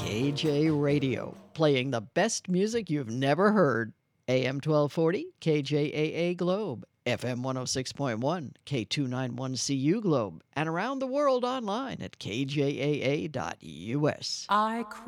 KJ Radio, playing the best music you've never heard. AM 1240, KJAA Globe, FM 106.1, K291CU Globe, and around the world online at kjaa.us. I